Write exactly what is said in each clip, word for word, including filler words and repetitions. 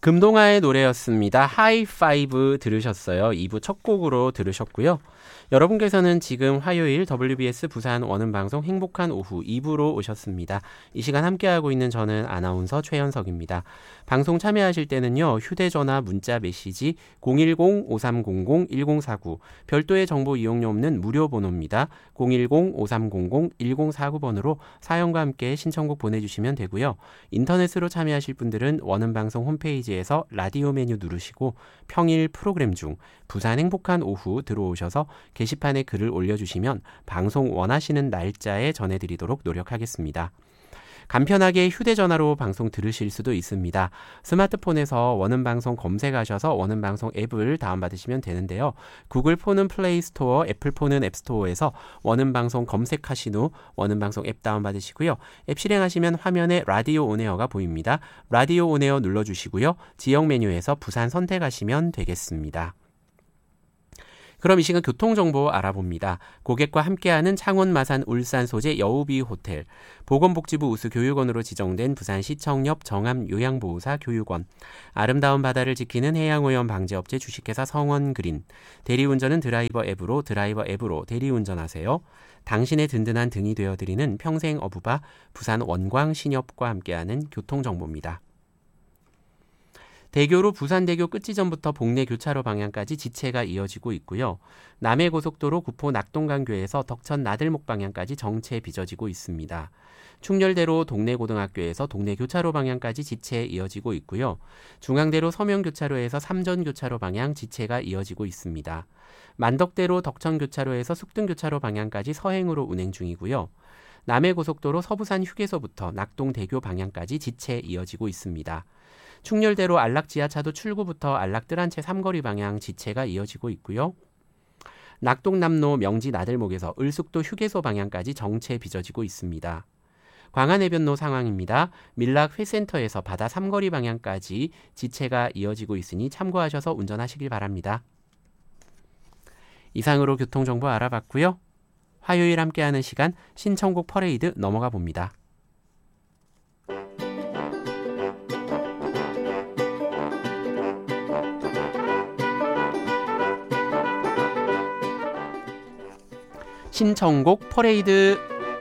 금동아의 노래였습니다. 하이파이브 들으셨어요. 이 부 첫 곡으로 들으셨고요. 여러분께서는 지금 화요일 더블유비에스 부산 원음방송 행복한 오후 이 부로 오셨습니다. 이 시간 함께하고 있는 저는 아나운서 최현석입니다. 방송 참여하실 때는요. 휴대전화 문자 메시지 공일공 오삼공공 일공사구 별도의 정보 이용료 없는 무료 번호입니다. 공일공 오삼공공 일공사구 번으로 사연과 함께 신청곡 보내주시면 되고요. 인터넷으로 참여하실 분들은 원음방송 홈페이지에서 라디오 메뉴 누르시고 평일 프로그램 중 부산 행복한 오후 들어오셔서 게시판에 글을 올려주시면 방송 원하시는 날짜에 전해드리도록 노력하겠습니다. 간편하게 휴대전화로 방송 들으실 수도 있습니다. 스마트폰에서 원음방송 검색하셔서 원음방송 앱을 다운받으시면 되는데요. 구글폰은 플레이스토어, 애플폰은 앱스토어에서 원음방송 검색하신 후 원음방송 앱 다운받으시고요. 앱 실행하시면 화면에 라디오 온에어가 보입니다. 라디오 온에어 눌러주시고요. 지역 메뉴에서 부산 선택하시면 되겠습니다. 그럼 이 시간 교통정보 알아봅니다. 고객과 함께하는 창원, 마산, 울산 소재 여우비 호텔, 보건복지부 우수교육원으로 지정된 부산시청 옆 정암요양보호사 교육원, 아름다운 바다를 지키는 해양오염 방지업체 주식회사 성원그린, 대리운전은 드라이버 앱으로 드라이버 앱으로 대리운전하세요. 당신의 든든한 등이 되어드리는 평생 어부바 부산 원광신협과 함께하는 교통정보입니다. 대교로 부산대교 끝지점부터 복내 교차로 방향까지 지체가 이어지고 있고요. 남해고속도로 구포 낙동강교에서 덕천 나들목 방향까지 정체 빚어지고 있습니다. 충렬대로 동래고등학교에서 동래교차로 방향까지 지체 이어지고 있고요. 중앙대로 서명교차로에서 삼전교차로 방향 지체가 이어지고 있습니다. 만덕대로 덕천교차로에서 숙등교차로 방향까지 서행으로 운행 중이고요. 남해고속도로 서부산 휴게소부터 낙동대교 방향까지 지체 이어지고 있습니다. 충렬대로 안락지하차도 출구부터 안락뜰한채 삼거리 방향 지체가 이어지고 있고요. 낙동남로 명지 나들목에서 을숙도 휴게소 방향까지 정체 빚어지고 있습니다. 광안해변로 상황입니다. 밀락 회센터에서 바다 삼거리 방향까지 지체가 이어지고 있으니 참고하셔서 운전하시길 바랍니다. 이상으로 교통정보 알아봤고요. 화요일 함께하는 시간 신청곡 퍼레이드 넘어가 봅니다. 신청곡 퍼레이드.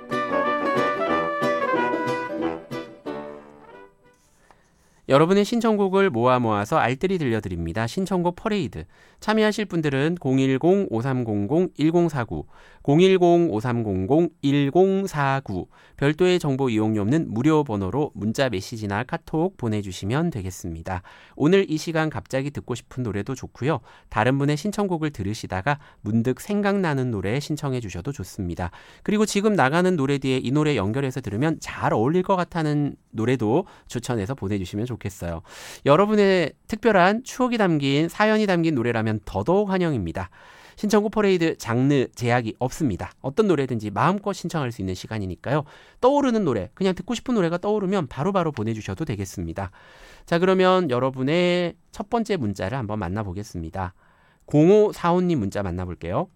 여러분의 신청곡을 모아 모아서 알뜰히 들려드립니다. 신청곡 퍼레이드. 참여하실 분들은 공일공 오삼공공 일공사구, 공일공 오삼공공 일공사구 별도의 정보 이용료 없는 무료 번호로 문자 메시지나 카톡 보내주시면 되겠습니다. 오늘 이 시간 갑자기 듣고 싶은 노래도 좋고요. 다른 분의 신청곡을 들으시다가 문득 생각나는 노래 신청해 주셔도 좋습니다. 그리고 지금 나가는 노래 뒤에 이 노래 연결해서 들으면 잘 어울릴 것 같다는 노래도 추천해서 보내주시면 좋겠어요. 여러분의 특별한 추억이 담긴 사연이 담긴 노래라면 더더욱 환영입니다. 신청곡 퍼레이드 장르 제약이 없습니다. 어떤 노래든지 마음껏 신청할 수 있는 시간이니까요. 떠오르는 노래, 그냥 듣고 싶은 노래가 떠오르면 바로바로 보내주셔도 되겠습니다. 자, 그러면 여러분의 첫 번째 문자를 한번 만나보겠습니다. 공오사오님 문자 만나볼게요.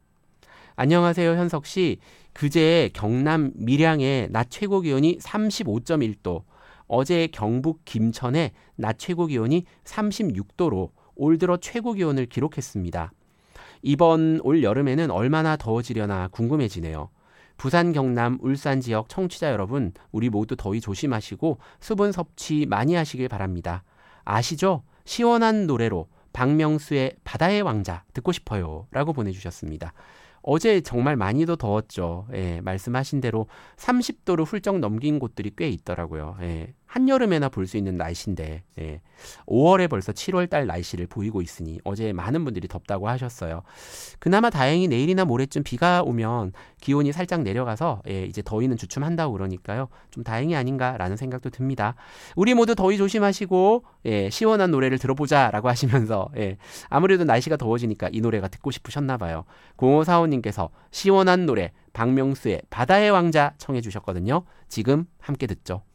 안녕하세요, 현석씨. 그제 경남 밀양의 낮 최고 기온이 삼십오 점 일 도, 어제 경북 김천의 낮 최고 기온이 삼십육 도로 올 들어 최고 기온을 기록했습니다. 이번 올 여름에는 얼마나 더워지려나 궁금해지네요. 부산, 경남, 울산 지역 청취자 여러분, 우리 모두 더위 조심하시고 수분 섭취 많이 하시길 바랍니다. 아시죠? 시원한 노래로 박명수의 바다의 왕자 듣고 싶어요 라고 보내주셨습니다. 어제 정말 많이도 더웠죠. 예, 말씀하신 대로 삼십 도를 훌쩍 넘긴 곳들이 꽤 있더라고요. 예, 한여름에나 볼 수 있는 날씨인데 예, 오월에 벌써 칠월 달 날씨를 보이고 있으니 어제 많은 분들이 덥다고 하셨어요. 그나마 다행히 내일이나 모레쯤 비가 오면 기온이 살짝 내려가서 예, 이제 더위는 주춤한다고 그러니까요. 좀 다행이 아닌가라는 생각도 듭니다. 우리 모두 더위 조심하시고 예, 시원한 노래를 들어보자라고 하시면서 예, 아무래도 날씨가 더워지니까 이 노래가 듣고 싶으셨나 봐요. 공오사오님께서 시원한 노래 박명수의 바다의 왕자 청해 주셨거든요. 지금 함께 듣죠.